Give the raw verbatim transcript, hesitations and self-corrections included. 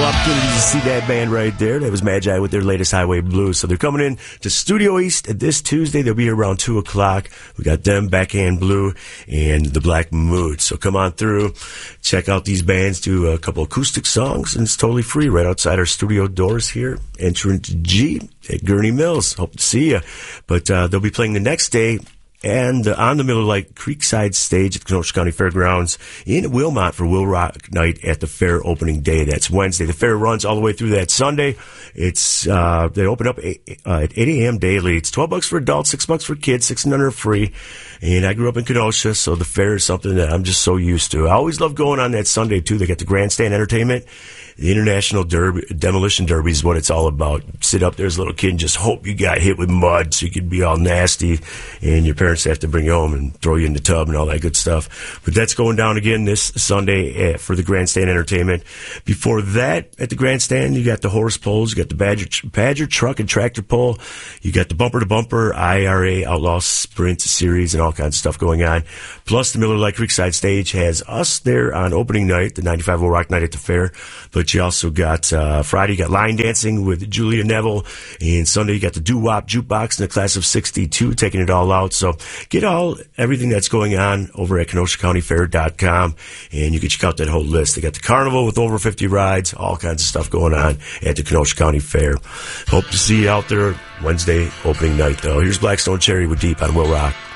opportunities to see that band right there. That was Magi with their latest Highway Blues. So they're coming in to Studio East this Tuesday. They'll be here around two o'clock. We got them, Backhand Blue, and the Black Mood. So come on through, check out these bands, do a couple acoustic songs, and it's totally free right outside our studio doors here. Entrance G at Gurney Mills. Hope to see you. But uh, they'll be playing the next day and uh, on the Miller Lite Creekside stage at the Kenosha County Fairgrounds in Wilmot for Will Rock Night at the fair opening day. That's Wednesday. The fair runs all the way through that Sunday. It's uh, they open up eight, uh, at eight a.m. daily. It's twelve bucks for adults, six bucks for kids, six and under are free. And I grew up in Kenosha, so the fair is something that I'm just so used to. I always love going on that Sunday, too. They got the Grandstand Entertainment. The International Derby, Demolition Derby is what it's all about. Sit up there as a little kid and just hope you got hit with mud so you could be all nasty, and your parents have to bring you home and throw you in the tub and all that good stuff. But that's going down again this Sunday for the Grandstand Entertainment. Before that, at the Grandstand, you got the horse polls, you got the Badger, Badger Truck and Tractor Pull, you got the Bumper to Bumper I R A Outlaw Sprint Series and all kinds of stuff going on. Plus, the Miller Lite Creekside stage has us there on opening night, the ninety-five oh Rock Night at the fair. But you also got uh, Friday, you got line dancing with Julia Neville, and Sunday you got the doo-wop jukebox in the class of sixty-two, taking it all out. So get all everything that's going on over at Kenosha County Fair dot com, and you can check out that whole list. They got the carnival with over fifty rides, all kinds of stuff going on at the Kenosha County Fair. Hope to see you out there Wednesday opening night, though. Here's Blackstone Cherry with Deep on Will Rock.